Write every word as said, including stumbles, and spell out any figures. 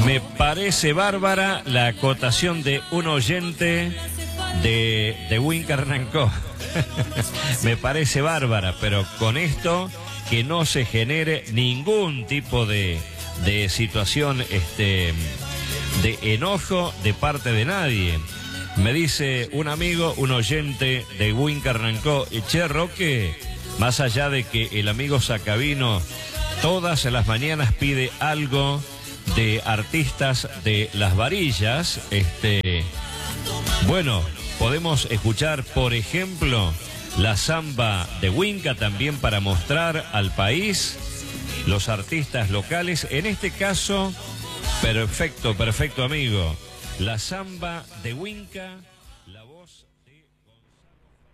Me parece bárbara la acotación de un oyente de, de Winca Hernán-Có. Me parece bárbara, pero con esto que no se genere ningún tipo de, de situación este, de enojo de parte de nadie. Me dice un amigo, un oyente de Winca Hernán-Có, che, Roque, más allá de que el amigo Sacabino todas las mañanas pide algo de artistas de Las Varillas, este, bueno, podemos escuchar, por ejemplo, la samba de Winca también para mostrar al país los artistas locales. En este caso, perfecto, perfecto, amigo. La samba de Winca, la voz...